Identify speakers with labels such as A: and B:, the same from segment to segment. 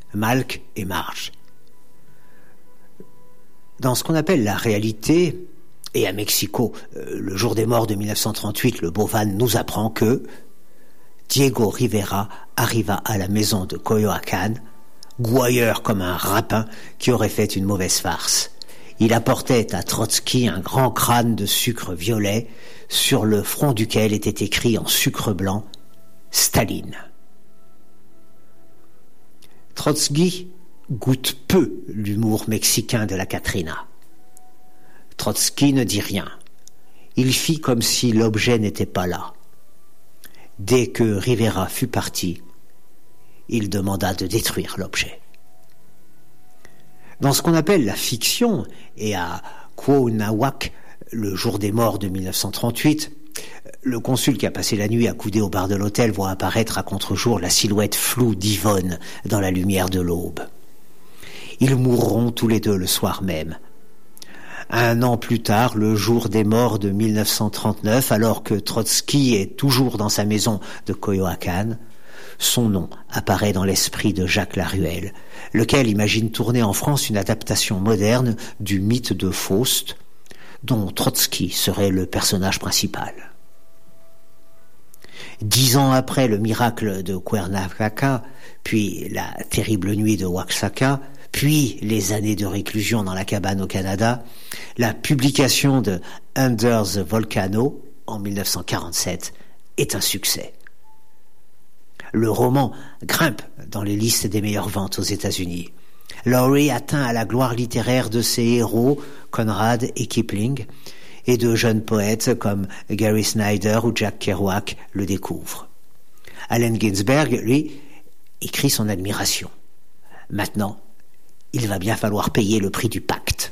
A: Malk et Marge. Dans ce qu'on appelle la réalité, et à Mexico, le jour des morts de 1938, le Bovan nous apprend que Diego Rivera arriva à la maison de Coyoacán, gouailleur comme un rapin qui aurait fait une mauvaise farce. Il apportait à Trotsky un grand crâne de sucre violet, sur le front duquel était écrit en sucre blanc « Staline ». Trotsky goûte peu l'humour mexicain de la Katrina. Trotsky ne dit rien. Il fit comme si l'objet n'était pas là. Dès que Rivera fut parti, il demanda de détruire l'objet. Dans ce qu'on appelle la fiction, et à Cuauhnahuac, le jour des morts de 1938, le consul qui a passé la nuit accoudé au bar de l'hôtel voit apparaître à contre-jour la silhouette floue d'Yvonne dans la lumière de l'aube. Ils mourront tous les deux le soir même. Un an plus tard, le jour des morts de 1939, alors que Trotsky est toujours dans sa maison de Coyoacán, son nom apparaît dans l'esprit de Jacques Laruelle, lequel imagine tourner en France une adaptation moderne du mythe de Faust, dont Trotsky serait le personnage principal. 10 ans après le miracle de Cuernavaca, puis la terrible nuit de Oaxaca, puis les années de réclusion dans la cabane au Canada, la publication de Under the Volcano en 1947 est un succès. Le roman grimpe dans les listes des meilleures ventes aux États-Unis. Lowry atteint à la gloire littéraire de ses héros, Conrad et Kipling, et de jeunes poètes comme Gary Snyder ou Jack Kerouac le découvrent. Allen Ginsberg, lui, écrit son admiration. Maintenant, il va bien falloir payer le prix du pacte.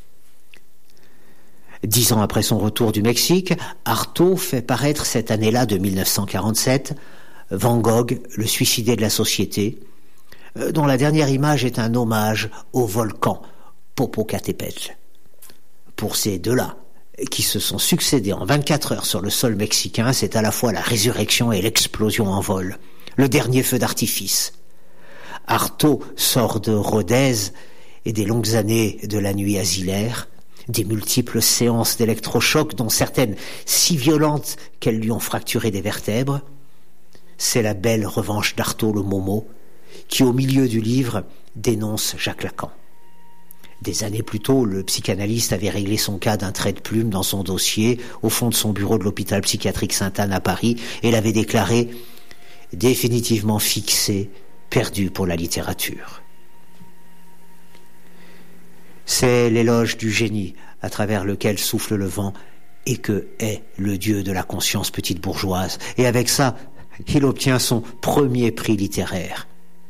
A: 10 ans après son retour du Mexique, Artaud fait paraître cette année-là de 1947 Van Gogh, le suicidé de la société, dont la dernière image est un hommage au volcan Popocatépetl. Pour ces deux-là, qui se sont succédés en 24 heures sur le sol mexicain, c'est à la fois la résurrection et l'explosion en vol, le dernier feu d'artifice. Artaud sort de Rodez et des longues années de la nuit asilaire, des multiples séances d'électrochocs, dont certaines si violentes qu'elles lui ont fracturé des vertèbres. C'est la belle revanche d'Artaud le Momo, qui au milieu du livre dénonce Jacques Lacan. Des années plus tôt, le psychanalyste avait réglé son cas d'un trait de plume dans son dossier, au fond de son bureau de l'hôpital psychiatrique Sainte-Anne à Paris, et l'avait déclaré définitivement fixé, perdu pour la littérature. C'est l'éloge du génie à travers lequel souffle le vent et que est le dieu de la conscience petite bourgeoise. Et avec ça, il obtient son premier prix littéraire.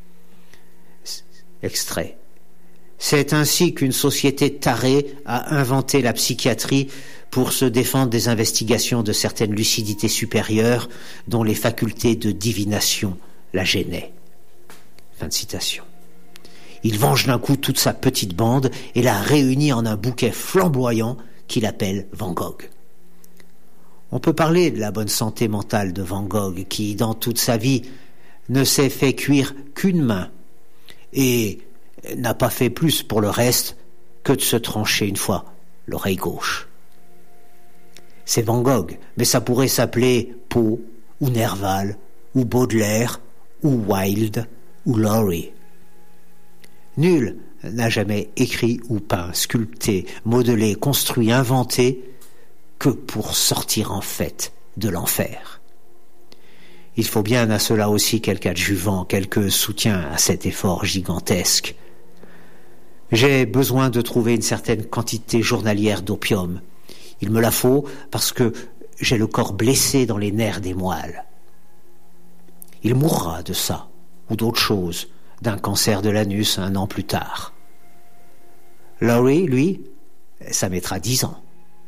A: Extrait. C'est ainsi qu'une société tarée a inventé la psychiatrie pour se défendre des investigations de certaines lucidités supérieures dont les facultés de divination la gênaient. Fin de citation. Il venge d'un coup toute sa petite bande et la réunit en un bouquet flamboyant qu'il appelle Van Gogh. On peut parler de la bonne santé mentale de Van Gogh qui, dans toute sa vie, ne s'est fait cuire qu'une main et n'a pas fait plus pour le reste que de se trancher une fois l'oreille gauche. C'est Van Gogh, mais ça pourrait s'appeler Poe, ou Nerval, ou Baudelaire, ou Wilde, ou Lowry. Nul n'a jamais écrit ou peint, sculpté, modelé, construit, inventé que pour sortir en fait de l'enfer. Il faut bien à cela aussi quelque adjuvant, quelque soutien à cet effort gigantesque. J'ai besoin de trouver une certaine quantité journalière d'opium. Il me la faut parce que j'ai le corps blessé dans les nerfs des moelles. Il mourra de ça, ou d'autre chose, d'un cancer de l'anus 1 an plus tard. Lowry, lui, ça mettra 10 ans.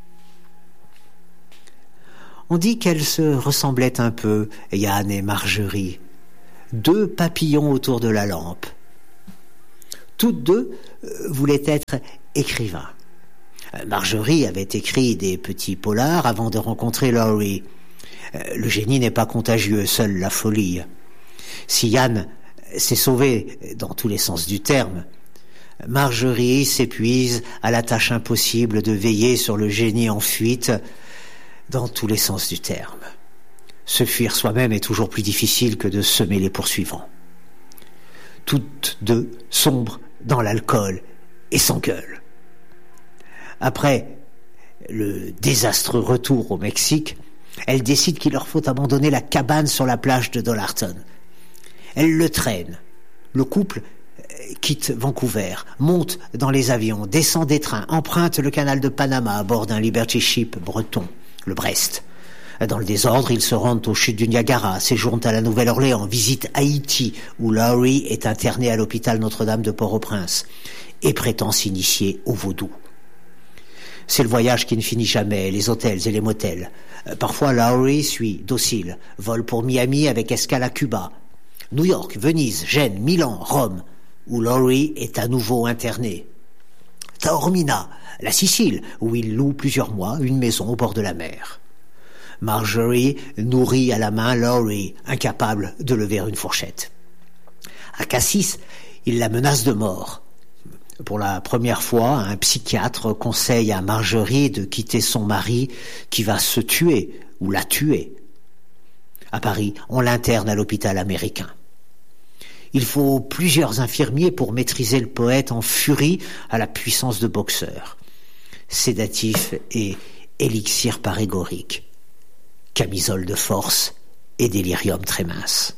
A: On dit qu'elles se ressemblaient un peu, Yann et Marjorie. 2 papillons autour de la lampe. Toutes deux voulaient être écrivains. Marjorie avait écrit des petits polars avant de rencontrer Lowry. Le génie n'est pas contagieux, seule la folie. Si Yann C'est sauvé dans tous les sens du terme. Marjorie s'épuise à la tâche impossible de veiller sur le génie en fuite dans tous les sens du terme. Se fuir soi-même est toujours plus difficile que de semer les poursuivants. Toutes deux sombrent dans l'alcool et s'engueulent. Après le désastreux retour au Mexique, elles décident qu'il leur faut abandonner la cabane sur la plage de Dollarton. Elles le traînent. Le couple quitte Vancouver, monte dans les avions, descend des trains, emprunte le canal de Panama à bord d'un Liberty Ship breton, le Brest. Dans le désordre, ils se rendent aux chutes du Niagara, séjournent à la Nouvelle-Orléans, visitent Haïti, où Laurie est internée à l'hôpital Notre-Dame de Port-au-Prince, et prétend s'initier au vaudou. C'est le voyage qui ne finit jamais, les hôtels et les motels. Parfois, Laurie suit, docile, vole pour Miami avec escale à Cuba, New York, Venise, Gênes, Milan, Rome, où Laurie est à nouveau internée. Taormina, la Sicile, où il loue plusieurs mois une maison au bord de la mer. Marjorie nourrit à la main Laurie, incapable de lever une fourchette. À Cassis, il la menace de mort. Pour la première fois, un psychiatre conseille à Marjorie de quitter son mari qui va se tuer ou la tuer. À Paris, on l'interne à l'hôpital américain. Il faut plusieurs infirmiers pour maîtriser le poète en furie à la puissance de boxeur. Sédatif et élixir parégorique. Camisole de force et délirium très mince.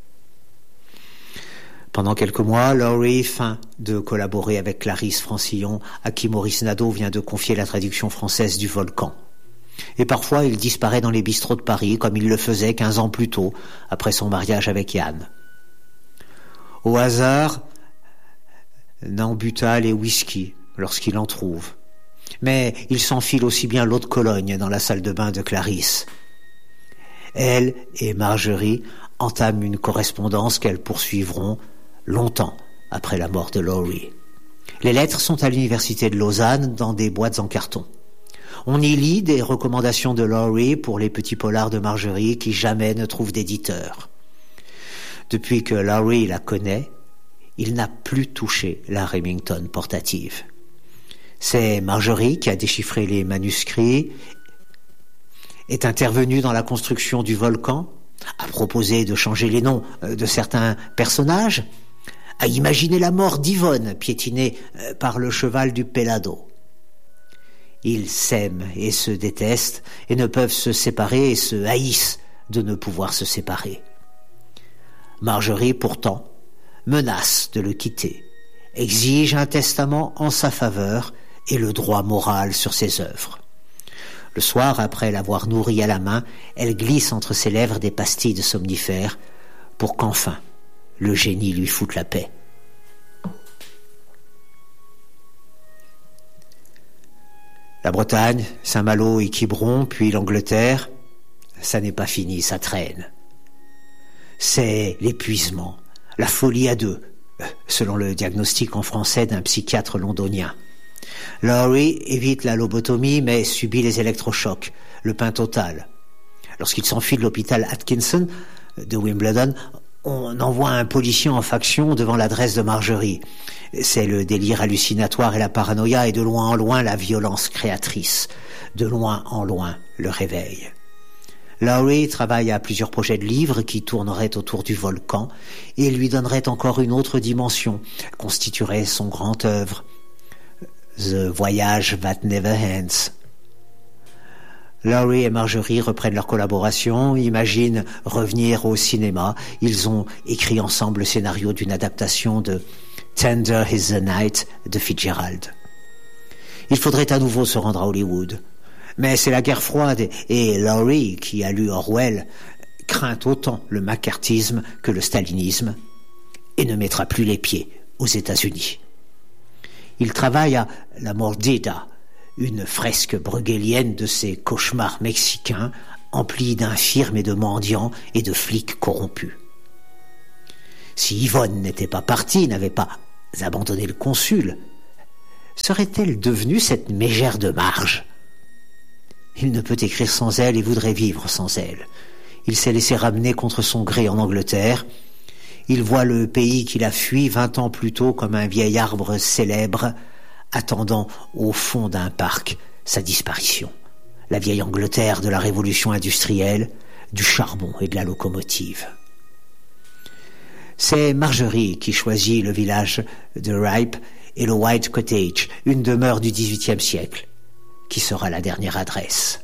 A: Pendant quelques mois, Laurie feint de collaborer avec Clarisse Francillon, à qui Maurice Nadeau vient de confier la traduction française du Volcan. Et parfois, il disparaît dans les bistrots de Paris, comme il le faisait 15 ans plus tôt, après son mariage avec Yann. Au hasard, n'en buta les whisky lorsqu'il en trouve. Mais il s'enfile aussi bien l'eau de Cologne dans la salle de bain de Clarisse. Elle et Marjorie entament une correspondance qu'elles poursuivront longtemps après la mort de Laurie. Les lettres sont à l'université de Lausanne dans des boîtes en carton. On y lit des recommandations de Laurie pour les petits polars de Marjorie qui jamais ne trouvent d'éditeur. Depuis que Laurie la connaît, il n'a plus touché la Remington portative. C'est Marjorie qui a déchiffré les manuscrits, est intervenue dans la construction du Volcan, a proposé de changer les noms de certains personnages, a imaginé la mort d'Yvonne piétinée par le cheval du Pelado. Ils s'aiment et se détestent et ne peuvent se séparer et se haïssent de ne pouvoir se séparer. Marjorie, pourtant, menace de le quitter, exige un testament en sa faveur et le droit moral sur ses œuvres. Le soir, après l'avoir nourri à la main, elle glisse entre ses lèvres des pastilles de somnifères pour qu'enfin le génie lui foute la paix. La Bretagne, Saint-Malo et Quiberon, puis l'Angleterre, ça n'est pas fini, ça traîne. C'est l'épuisement, la folie à deux, selon le diagnostic en français d'un psychiatre londonien. Laurie évite la lobotomie mais subit les électrochocs, le pain total. Lorsqu'il s'enfuit de l'hôpital Atkinson de Wimbledon, on envoie un policier en faction devant l'adresse de Marjorie. C'est le délire hallucinatoire et la paranoïa et de loin en loin la violence créatrice. De loin en loin le réveil. Laurie travaille à plusieurs projets de livres qui tourneraient autour du volcan et lui donneraient encore une autre dimension, constituerait son grand œuvre. The Voyage That Never Ends. Laurie et Marjorie reprennent leur collaboration, imaginent revenir au cinéma. Ils ont écrit ensemble le scénario d'une adaptation de Tender is the Night de Fitzgerald. Il faudrait à nouveau se rendre à Hollywood. Mais c'est la guerre froide et Laurie, qui a lu Orwell, craint autant le macartisme que le stalinisme et ne mettra plus les pieds aux États-Unis. Il travaille à La Mordida, une fresque bruegélienne de ces cauchemars mexicains emplis d'infirmes et de mendiants et de flics corrompus. Si Yvonne n'était pas partie, n'avait pas abandonné le consul, serait-elle devenue cette mégère de Marge ? Il ne peut écrire sans elle et voudrait vivre sans elle. Il s'est laissé ramener contre son gré en Angleterre. Il voit le pays qu'il a fui 20 ans plus tôt comme un vieil arbre célèbre, attendant au fond d'un parc sa disparition. La vieille Angleterre de la révolution industrielle, du charbon et de la locomotive. C'est Marjorie qui choisit le village de Ripe et le White Cottage, une demeure du XVIIIe siècle, qui sera la dernière adresse.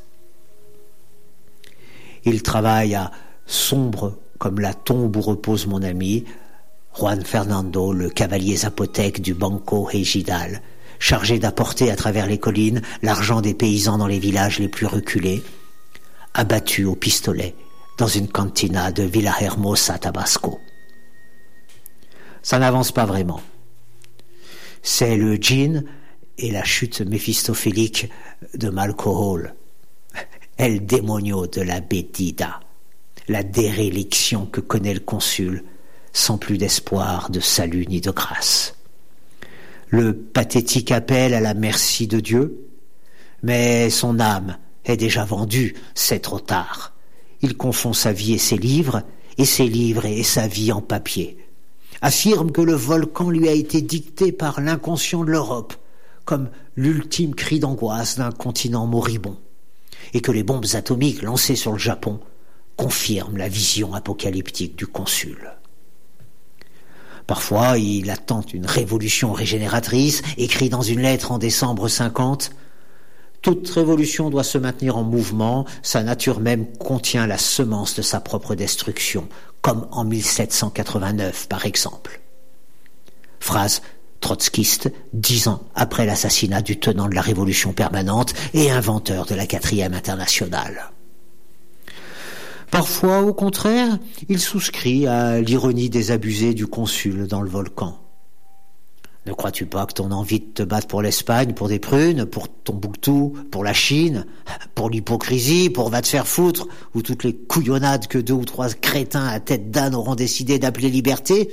A: Il travaille à sombre comme la tombe où repose mon ami, Juan Fernando, le cavalier zapotèque du Banco Ejidal, chargé d'apporter à travers les collines l'argent des paysans dans les villages les plus reculés, abattu au pistolet dans une cantina de Villahermosa, Tabasco. Ça n'avance pas vraiment. C'est le gin et la chute méphistophélique de Malco Hall, El Demonio de la Bedida, la déréliction que connaît le consul, sans plus d'espoir de salut ni de grâce. Le pathétique appel à la merci de Dieu, mais son âme est déjà vendue, c'est trop tard. Il confond sa vie et ses livres et sa vie en papier. Affirme que le volcan lui a été dicté par l'inconscient de l'Europe, comme l'ultime cri d'angoisse d'un continent moribond, et que les bombes atomiques lancées sur le Japon confirment la vision apocalyptique du consul. Parfois, il attend une révolution régénératrice, écrit dans une lettre en décembre 50. Toute révolution doit se maintenir en mouvement, sa nature même contient la semence de sa propre destruction, comme en 1789 par exemple. Phrase trotskiste, 10 ans après l'assassinat du tenant de la Révolution permanente et inventeur de la 4e internationale. Parfois, au contraire, il souscrit à l'ironie désabusée du consul dans le volcan. Ne crois-tu pas que ton envie de te battre pour l'Espagne, pour des prunes, pour Tombouctou, pour la Chine, pour l'hypocrisie, pour va te faire foutre, ou toutes les couillonnades que 2 ou 3 crétins à tête d'âne auront décidé d'appeler liberté?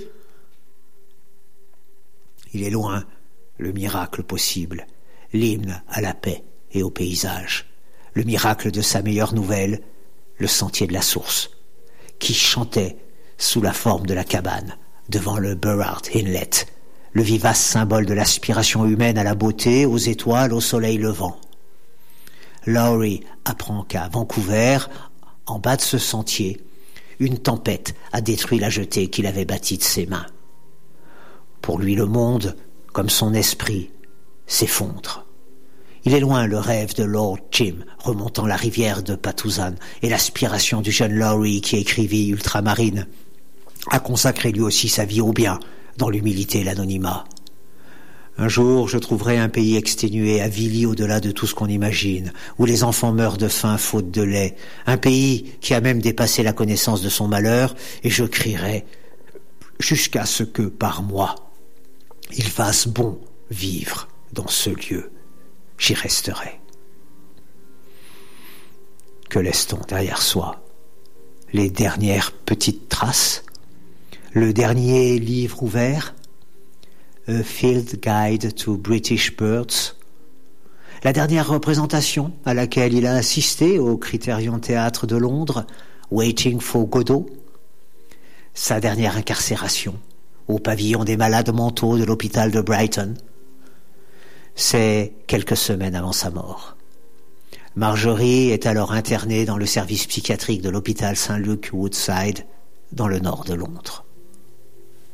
A: Il est loin, le miracle possible, l'hymne à la paix et au paysage, le miracle de sa meilleure nouvelle, le sentier de la source, qui chantait sous la forme de la cabane, devant le Burrard Inlet, le vivace symbole de l'aspiration humaine à la beauté, aux étoiles, au soleil levant. Lowry apprend qu'à Vancouver, en bas de ce sentier, une tempête a détruit la jetée qu'il avait bâtie de ses mains. Pour lui, le monde, comme son esprit, s'effondre. Il est loin le rêve de Lord Jim remontant la rivière de Patusan et l'aspiration du jeune Lowry qui écrivit Ultramarine a consacré lui aussi sa vie au bien, dans l'humilité et l'anonymat. Un jour, je trouverai un pays exténué, avili au-delà de tout ce qu'on imagine, où les enfants meurent de faim faute de lait, un pays qui a même dépassé la connaissance de son malheur, et je crierai jusqu'à ce que, par moi, il fasse bon vivre dans ce lieu. J'y resterai. Que laisse-t-on derrière soi? Les dernières petites traces? Le dernier livre ouvert? A Field Guide to British Birds? La dernière représentation à laquelle il a assisté au Criterion Théâtre de Londres, Waiting for Godot? Sa dernière incarcération au pavillon des malades mentaux de l'hôpital de Brighton? C'est quelques semaines avant sa mort. Marjorie est alors internée dans le service psychiatrique de l'hôpital Saint-Luc Woodside, dans le nord de Londres.